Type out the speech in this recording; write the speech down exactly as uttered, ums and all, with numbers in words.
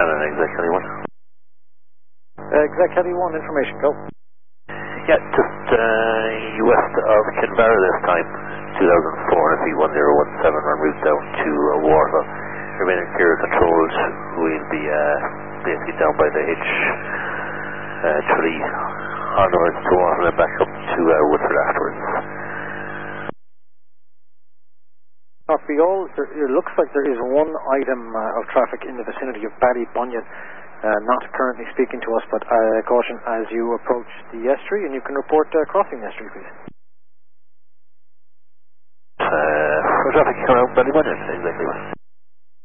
Canada, Exec Kelly one. Uh, Exec Kelly one, information, go. Yeah, just uh, west of Kinvara this time, two thousand four, F E one zero one seven, en route down to uh, Warsaw. Remaining clear controlled, we'll be uh, basically down by the H uh, tree onwards to Warsaw and back up to uh, Woodford afterwards. Copy all. There, it looks like there is one item uh, of traffic in the vicinity of Ballybunion. Uh, not currently speaking to us, but uh, caution as you approach the estuary, and you can report uh, crossing the estuary, please. Uh, for traffic around Ballybunion, exactly.